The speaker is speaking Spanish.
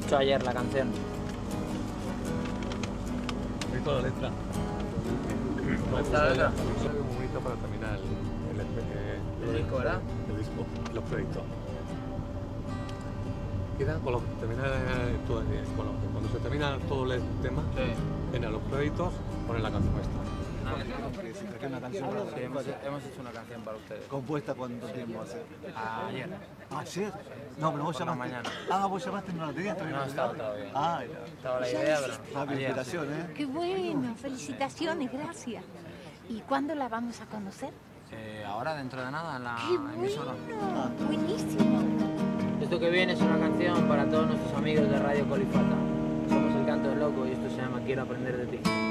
hecho ayer la canción. Bonito la letra. Es muy bonito para terminar el disco, ¿verdad? El disco, los créditos. Queda con lo que termina todo, cuando se termina todo el tema, en los créditos ponen la canción esta. Una canción para Sí, hemos hecho una canción para ustedes. ¿Compuesta cuánto tiempo hace? Ayer. ¿Ayer? No, pero vos Por la llamaste. mañana. Ah, vos llamaste y no la tenías todavía. No estaba todavía. Ah, ya. Estaba la idea, pero Rápida ayer. inspiración, Qué bueno, felicitaciones, gracias. ¿Y cuándo la vamos a conocer? Ahora, dentro de nada, en la ¡Qué emisora. bueno! Buenísimo. Esto que viene es una canción para todos nuestros amigos de Radio Colifata. Somos El Canto del Loco y esto se llama Quiero aprender de ti.